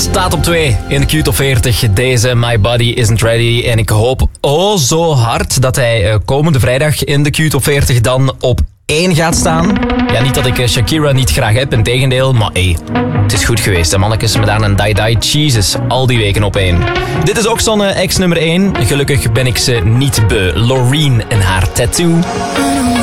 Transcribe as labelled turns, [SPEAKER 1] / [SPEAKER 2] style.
[SPEAKER 1] staat op 2 in de Q-top 40. Deze My Body Isn't Ready. En ik hoop zo hard dat hij komende vrijdag in de Q-top 40 dan op 1 gaat staan. Ja, niet dat ik Shakira niet graag heb, integendeel. Maar het is goed geweest. De mannetjes met aan een die-die Jesus al die weken op 1. Dit is ook zo'n ex nummer 1. Gelukkig ben ik ze niet beu. Loreen en haar tattoo.